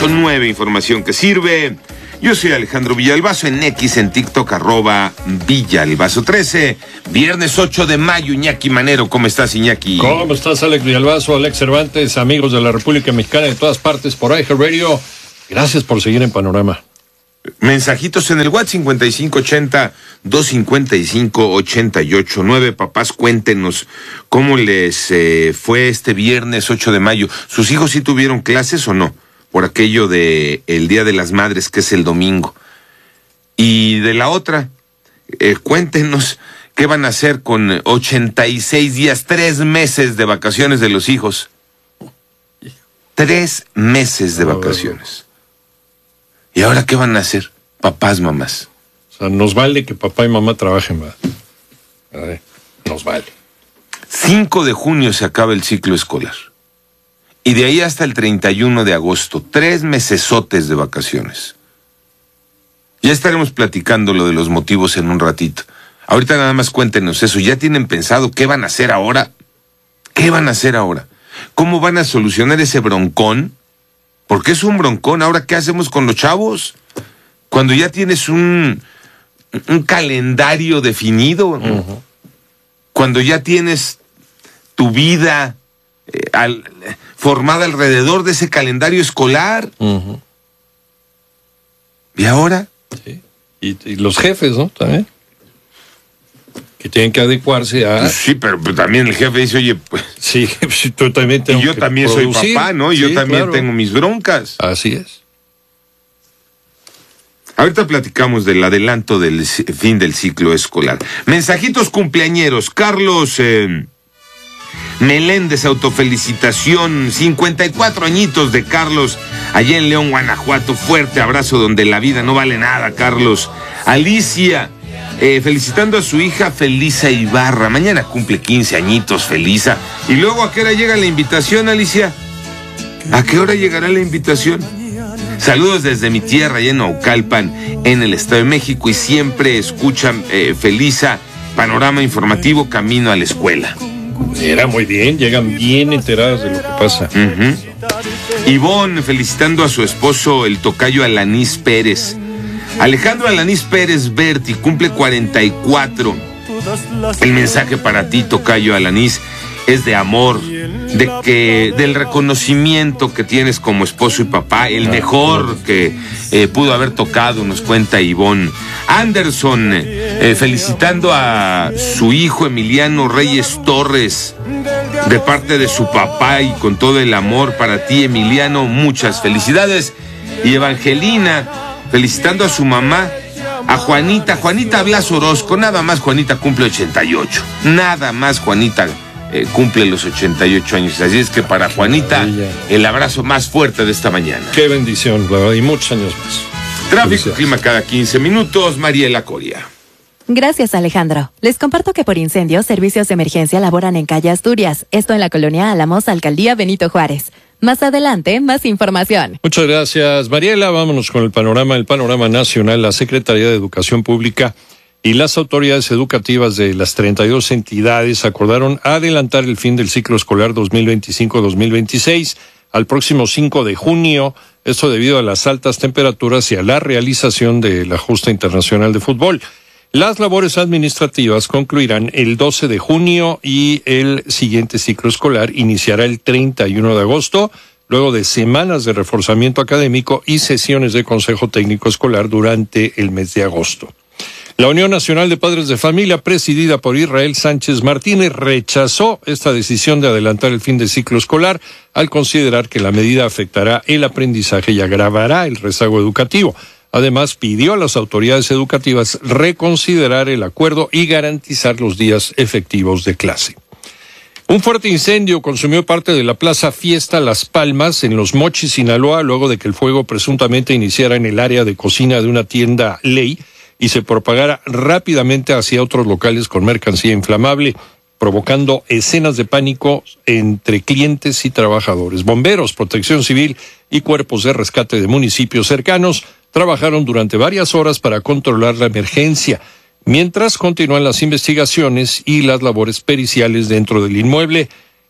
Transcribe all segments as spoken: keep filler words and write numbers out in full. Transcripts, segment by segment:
ocho nueve, información que sirve. Yo soy Alejandro Villalbazo, en X, en TikTok, arroba Villalbazo trece. Viernes ocho de mayo, Iñaki Manero. ¿Cómo estás, Iñaki? ¿Cómo estás, Alex Villalbazo, Alex Cervantes, amigos de la República Mexicana en todas partes por iHeartRadio? Gracias por seguir en Panorama. Mensajitos en el WhatsApp cincuenta y cinco ochenta, doscientos cincuenta y cinco, ochenta y ocho nueve. Papás, cuéntenos cómo les eh, fue este viernes ocho de mayo. ¿Sus hijos sí tuvieron clases o no? Por aquello de el Día de las Madres, que es el domingo. Y de la otra, eh, cuéntenos qué van a hacer con ochenta y seis días, tres meses de vacaciones de los hijos. Tres meses de vacaciones. ¿Y ahora qué van a hacer, papás, mamás? O sea, nos vale que papá y mamá trabajen, ¿verdad? A ver, nos vale. cinco de junio se acaba el ciclo escolar. Y de ahí hasta el treinta y uno de agosto, tres mesesotes de vacaciones. Ya estaremos platicando lo de los motivos en un ratito. Ahorita nada más cuéntenos eso. ¿Ya tienen pensado qué van a hacer ahora? ¿Qué van a hacer ahora? ¿Cómo van a solucionar ese broncón? Porque es un broncón. Ahora, ¿qué hacemos con los chavos? Cuando ya tienes un, un calendario definido, ¿no? Uh-huh. Cuando ya tienes tu vida eh, al, formada alrededor de ese calendario escolar. Uh-huh. ¿Y ahora? Sí. Y, y los jefes, ¿no? También. Que tienen que adecuarse a... Sí, pero, pero también el jefe dice, oye, pues... Sí, tú también tengo Y yo que también producir. Soy papá, ¿no? Y sí, yo también claro. tengo mis broncas. Así es. Ahorita platicamos del adelanto del fin del ciclo escolar. Mensajitos cumpleañeros. Carlos eh, Meléndez, autofelicitación. cincuenta y cuatro añitos de Carlos, allá en León, Guanajuato. Fuerte abrazo donde la vida no vale nada, Carlos. Alicia... Eh, felicitando a su hija Felisa Ibarra. Mañana cumple quince añitos Felisa. ¿Y luego a qué hora llega la invitación, Alicia? ¿A qué hora llegará la invitación? Saludos desde mi tierra, allá en Naucalpan, en el Estado de México, y siempre escuchan eh, Felisa, panorama informativo, camino a la escuela. Era muy bien, llegan bien enteradas de lo que pasa. Uh-huh. Ivonne felicitando a su esposo, el tocayo Alanís Pérez. Alejandro Alanís Pérez Berti cumple cuarenta y cuatro. El mensaje para ti, tocayo Alanís, es de amor, de que del reconocimiento que tienes como esposo y papá, el mejor que eh, pudo haber tocado, nos cuenta Ivonne. Anderson eh, felicitando a su hijo Emiliano Reyes Torres de parte de su papá, y con todo el amor para ti, Emiliano, muchas felicidades. Y Evangelina felicitando a su mamá, a Juanita, Juanita Blas Orozco. Nada más Juanita cumple ochenta y ocho. Nada más Juanita eh, cumple los ochenta y ocho años. Así es que para Juanita, el abrazo más fuerte de esta mañana. Qué bendición, la verdad, y muchos años más. Tráfico, clima cada quince minutos. Mariela Coria. Gracias, Alejandro. Les comparto que por incendios, servicios de emergencia laboran en calle Asturias. Esto en la colonia Álamos, alcaldía Benito Juárez. Más adelante, más información. Muchas gracias, Mariela. Vámonos con el panorama, el panorama nacional. La Secretaría de Educación Pública y las autoridades educativas de las treinta y dos entidades acordaron adelantar el fin del ciclo escolar dos mil veinticinco dos mil veintiséis al próximo cinco de junio. Esto debido a las altas temperaturas y a la realización de la justa internacional de fútbol. Las labores administrativas concluirán el doce de junio y el siguiente ciclo escolar iniciará el treinta y uno de agosto, luego de semanas de reforzamiento académico y sesiones de Consejo Técnico Escolar durante el mes de agosto. La Unión Nacional de Padres de Familia, presidida por Israel Sánchez Martínez, rechazó esta decisión de adelantar el fin del ciclo escolar al considerar que la medida afectará el aprendizaje y agravará el rezago educativo. Además, pidió a las autoridades educativas reconsiderar el acuerdo y garantizar los días efectivos de clase. Un fuerte incendio consumió parte de la Plaza Fiesta Las Palmas en Los Mochis, Sinaloa, luego de que el fuego presuntamente iniciara en el área de cocina de una tienda Ley y se propagara rápidamente hacia otros locales con mercancía inflamable, provocando escenas de pánico entre clientes y trabajadores. Bomberos, Protección Civil y cuerpos de rescate de municipios cercanos trabajaron durante varias horas para controlar la emergencia, mientras continúan las investigaciones y las labores periciales dentro del inmueble.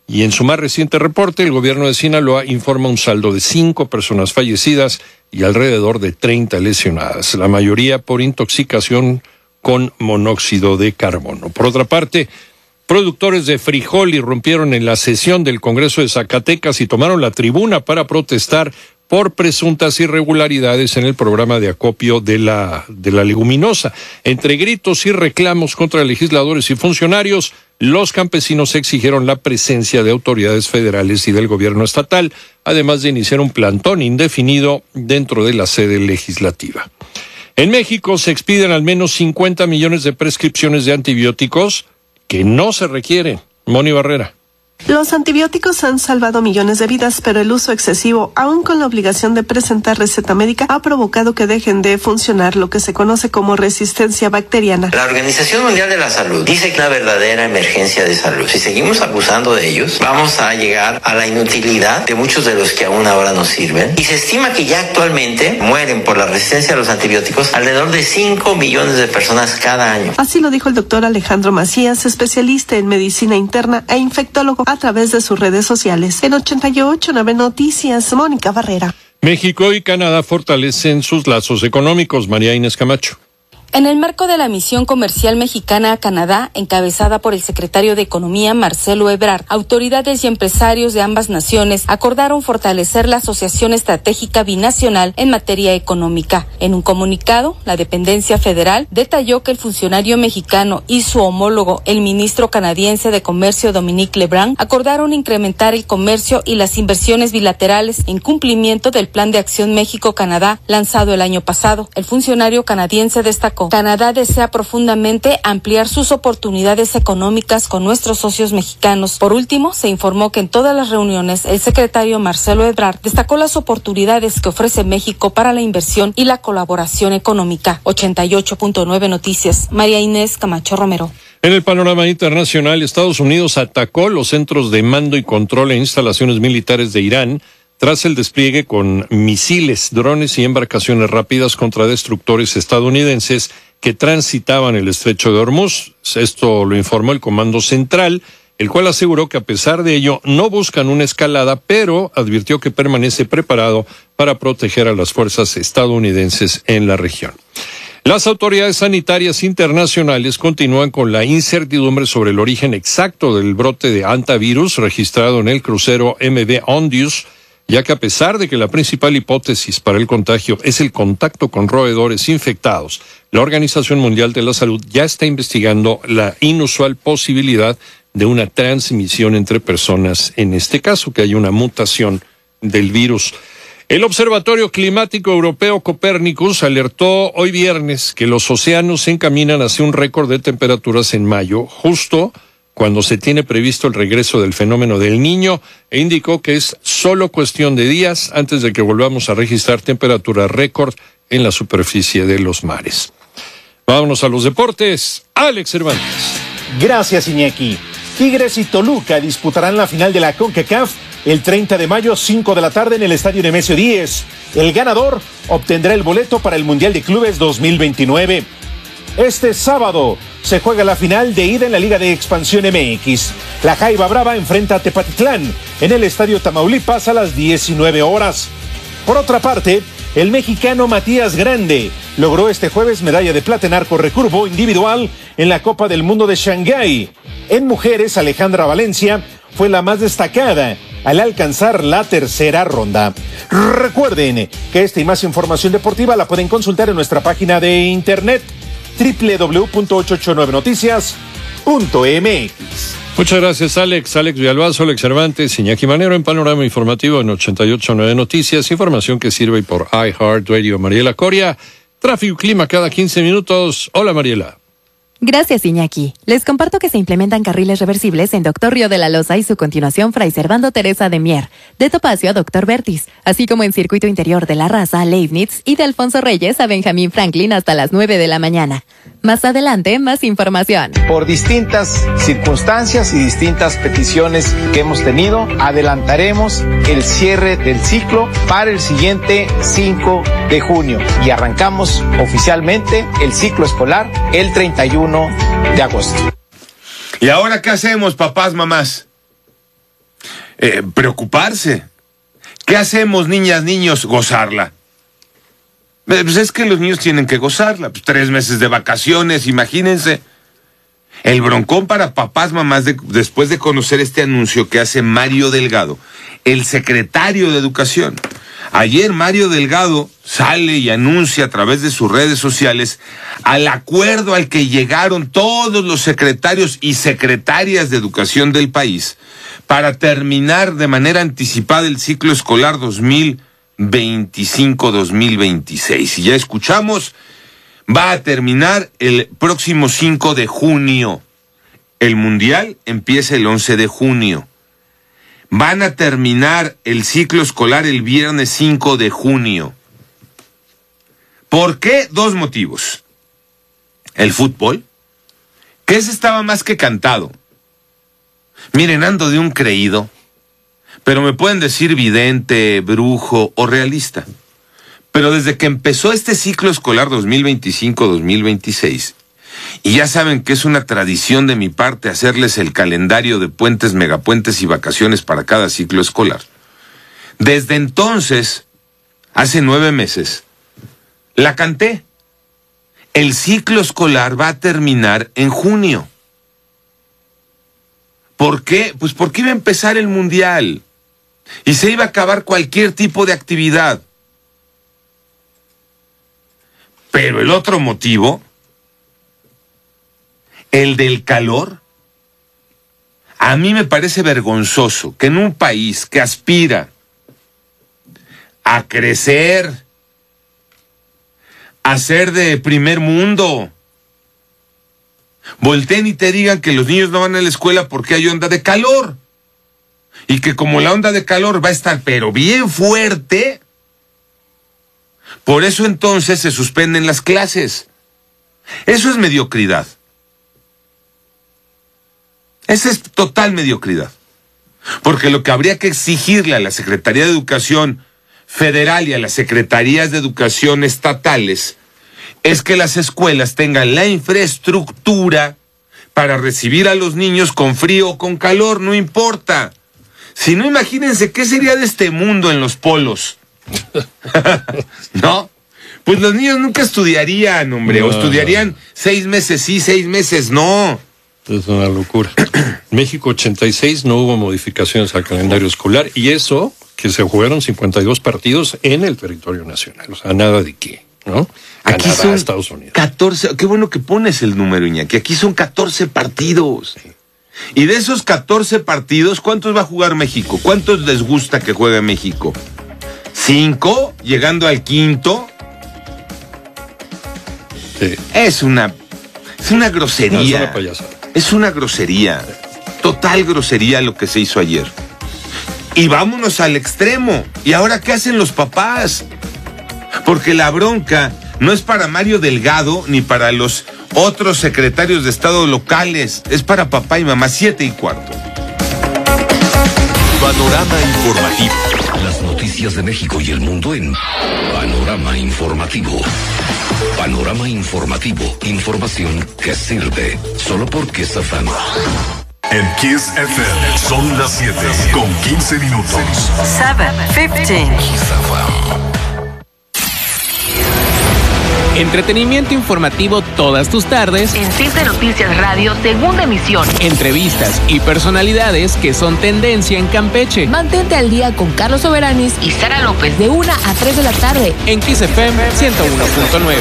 y en su más reciente reporte el gobierno de Sinaloa informa un saldo de cinco personas fallecidas y alrededor de treinta lesionadas, la mayoría por intoxicación con monóxido de carbono. Por otra parte, productores de frijol irrumpieron en la sesión del Congreso de Zacatecas y tomaron la tribuna para protestar por presuntas irregularidades en el programa de acopio de la, de la leguminosa. Entre gritos y reclamos contra legisladores y funcionarios, los campesinos exigieron la presencia de autoridades federales y del gobierno estatal, además de iniciar un plantón indefinido dentro de la sede legislativa. En México se expiden al menos cincuenta millones de prescripciones de antibióticos que no se requieren. Moni Barrera. Los antibióticos han salvado millones de vidas, pero el uso excesivo, aún con la obligación de presentar receta médica, ha provocado que dejen de funcionar lo que se conoce como resistencia bacteriana. La Organización Mundial de la Salud dice que es una verdadera emergencia de salud. Si seguimos abusando de ellos, vamos a llegar a la inutilidad de muchos de los que aún ahora nos sirven. Y se estima que ya actualmente mueren por la resistencia a los antibióticos alrededor de cinco millones de personas cada año. Así lo dijo el doctor Alejandro Macías, especialista en medicina interna e infectólogo, a través de sus redes sociales. En ochenta y ocho punto nueve Noticias, Mónica Barrera. México y Canadá fortalecen sus lazos económicos. María Inés Camacho. En el marco de la misión comercial mexicana a Canadá, encabezada por el secretario de Economía, Marcelo Ebrard, autoridades y empresarios de ambas naciones acordaron fortalecer la asociación estratégica binacional en materia económica. En un comunicado, la dependencia federal detalló que el funcionario mexicano y su homólogo, el ministro canadiense de Comercio, Dominic Lebrun, acordaron incrementar el comercio y las inversiones bilaterales en cumplimiento del Plan de Acción México-Canadá lanzado el año pasado. El funcionario canadiense destacó: Canadá desea profundamente ampliar sus oportunidades económicas con nuestros socios mexicanos. Por último, se informó que en todas las reuniones el secretario Marcelo Ebrard destacó las oportunidades que ofrece México para la inversión y la colaboración económica. ochenta y ocho punto nueve Noticias, María Inés Camacho Romero. En el panorama internacional, Estados Unidos atacó los centros de mando y control e instalaciones militares de Irán tras el despliegue con misiles, drones y embarcaciones rápidas contra destructores estadounidenses que transitaban el estrecho de Hormuz. Esto lo informó el Comando Central, el cual aseguró que a pesar de ello no buscan una escalada, pero advirtió que permanece preparado para proteger a las fuerzas estadounidenses en la región. Las autoridades sanitarias internacionales continúan con la incertidumbre sobre el origen exacto del brote de hantavirus registrado en el crucero M V Ondius, ya que a pesar de que la principal hipótesis para el contagio es el contacto con roedores infectados, la Organización Mundial de la Salud ya está investigando la inusual posibilidad de una transmisión entre personas, en este caso que hay una mutación del virus. El Observatorio Climático Europeo Copernicus alertó hoy viernes que los océanos se encaminan hacia un récord de temperaturas en mayo, justo cuando se tiene previsto el regreso del fenómeno del Niño, e indicó que es solo cuestión de días antes de que volvamos a registrar temperaturas récord en la superficie de los mares. Vámonos a los deportes. Alex Cervantes. Gracias, Iñaki. Tigres y Toluca disputarán la final de la CONCACAF el treinta de mayo, cinco de la tarde en el Estadio Nemesio diez. El ganador obtendrá el boleto para el Mundial de Clubes dos mil veintinueve. Este sábado se juega la final de ida en la Liga de Expansión M X. La Jaiba Brava enfrenta a Tepatitlán en el Estadio Tamaulipas a las diecinueve horas. Por otra parte, el mexicano Matías Grande logró este jueves medalla de plata en arco recurvo individual en la Copa del Mundo de Shanghái. En mujeres, Alejandra Valencia fue la más destacada al alcanzar la tercera ronda. Recuerden que esta y más información deportiva la pueden consultar en nuestra página de internet doble u doble u doble u punto ochocientos ochenta y nueve noticias punto m x. Muchas gracias, Alex. Alex Villalbazo, Alex Cervantes, Iñaki Manero en Panorama Informativo en ochenta y ocho punto nueve Noticias. Información que sirve por iHeartRadio. Mariela Coria, tráfico y clima cada quince minutos. Hola, Mariela. Gracias, Iñaki. Les comparto que se implementan carriles reversibles en Doctor Río de la Loza y su continuación Fray Servando Teresa de Mier, de Topacio a Doctor Vertis, así como en Circuito Interior de La Raza a Leibniz y de Alfonso Reyes a Benjamín Franklin hasta las nueve de la mañana. Más adelante, más información. Por distintas circunstancias y distintas peticiones que hemos tenido, adelantaremos el cierre del ciclo para el siguiente cinco de junio y arrancamos oficialmente el ciclo escolar el treinta y uno de agosto. ¿Y ahora qué hacemos, papás, mamás? eh, preocuparse. ¿Qué hacemos, niñas, niños? Gozarla. Eh, pues es que los niños tienen que gozarla. Pues tres meses de vacaciones, imagínense. El broncón para papás, mamás, de, después de conocer este anuncio que hace Mario Delgado, el secretario de Educación. Ayer Mario Delgado sale y anuncia a través de sus redes sociales al acuerdo al que llegaron todos los secretarios y secretarias de educación del país para terminar de manera anticipada el ciclo escolar dos mil veinticinco dos mil veintiséis. Y ya escuchamos, va a terminar el próximo cinco de junio. El Mundial empieza el once de junio. Van a terminar el ciclo escolar el viernes cinco de junio. ¿Por qué? Dos motivos. El fútbol, que ese estaba más que cantado. Miren, ando de un creído, pero me pueden decir vidente, brujo o realista. Pero desde que empezó este ciclo escolar dos mil veinticinco dos mil veintiséis, y ya saben que es una tradición de mi parte hacerles el calendario de puentes, megapuentes y vacaciones para cada ciclo escolar. Desde entonces, hace nueve meses, la canté. El ciclo escolar va a terminar en junio. ¿Por qué? Pues porque iba a empezar el Mundial y se iba a acabar cualquier tipo de actividad. Pero el otro motivo, el del calor, a mí me parece vergonzoso que en un país que aspira a crecer, a ser de primer mundo, volteen y te digan que los niños no van a la escuela porque hay onda de calor. Y que como la onda de calor va a estar pero bien fuerte, por eso entonces se suspenden las clases. Eso es mediocridad. Esa es total mediocridad. Porque lo que habría que exigirle a la Secretaría de Educación Federal y a las Secretarías de Educación estatales es que las escuelas tengan la infraestructura para recibir a los niños con frío o con calor, no importa. Si no, imagínense qué sería de este mundo en los polos. ¿No? Pues los niños nunca estudiarían, hombre, no, o estudiarían seis meses sí, seis meses no. Es una locura. México ochenta y seis no hubo modificaciones al calendario escolar, y eso que se jugaron cincuenta y dos partidos en el territorio nacional, o sea, nada de qué, ¿no? Aquí Canadá, son Estados Unidos. catorce, qué bueno que pones el número, Iñaki, aquí son catorce partidos. Sí. Y de esos catorce partidos, ¿cuántos va a jugar México? ¿Cuántos les gusta que juegue México? ¿Cinco? ¿Llegando al quinto? Sí. Es una, es una grosería. No, es una payasada. Es una grosería. Total grosería lo que se hizo ayer. Y vámonos al extremo. ¿Y ahora qué hacen los papás? Porque la bronca no es para Mario Delgado ni para los otros secretarios de Estado locales. Es para papá y mamá. Siete y cuarto. Panorama informativo. Las noticias de México y el mundo en Panorama Informativo. Panorama Informativo. Información que sirve. Solo por Kiss F M. En Kiss F M son las siete con quince minutos. siete quince. Kiss F M. Entretenimiento informativo todas tus tardes. En Siete Noticias Radio, segunda emisión. Entrevistas y personalidades que son tendencia en Campeche. Mantente al día con Carlos Soberanis y Sara López de una a tres de la tarde. En Kiss F M ciento uno punto nueve.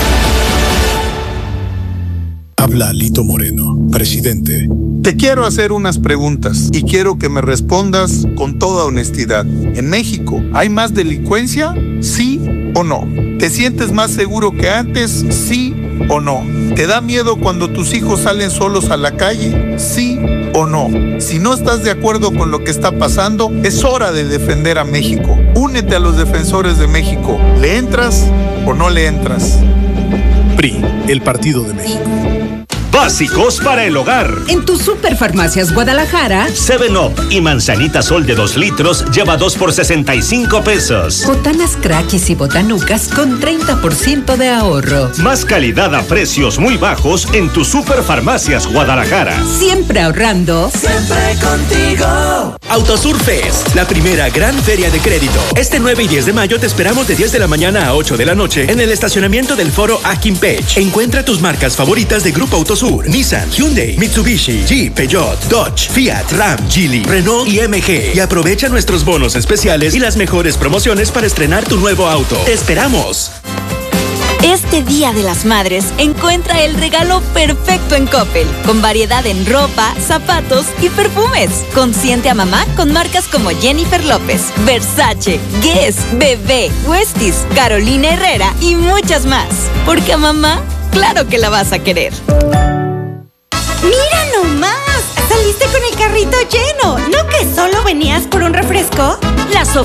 Habla Lito Moreno, presidente. Te quiero hacer unas preguntas y quiero que me respondas con toda honestidad. ¿En México hay más delincuencia? ¿Sí o no? ¿Te sientes más seguro que antes? ¿Sí o no? ¿Te da miedo cuando tus hijos salen solos a la calle? ¿Sí o no? Si no estás de acuerdo con lo que está pasando, es hora de defender a México. Únete a los defensores de México. ¿Le entras o no le entras? P R I, el Partido de México. básicos para el hogar. En tu Superfarmacias Guadalajara, Seven Up y Manzanita Sol de dos litros lleva dos por sesenta y cinco pesos. botanas Crackis y botanucas con treinta por ciento de ahorro. Más calidad a precios muy bajos en tu Superfarmacias Guadalajara. Siempre ahorrando. Siempre contigo. Autosur Fest, la primera gran feria de crédito. Este nueve y diez de mayo te esperamos de diez de la mañana a ocho de la noche en el estacionamiento del foro Akinpech. Encuentra tus marcas favoritas de Grupo Autosur: Nissan, Hyundai, Mitsubishi, Jeep, Peugeot, Dodge, Fiat, Ram, Geely, Renault y M G. Y aprovecha nuestros bonos especiales y las mejores promociones para estrenar tu nuevo auto. ¡Te esperamos! Este Día de las Madres, encuentra el regalo perfecto en Coppel, con variedad en ropa, zapatos y perfumes. Consiente a mamá con marcas como Jennifer López, Versace, Guess, Bebé, Westies, Carolina Herrera y muchas más. Porque a mamá, claro que la vas a querer. ¡Mira nomás! ¡Saliste con el carrito lleno! ¿No que solo venías por un refresco? Las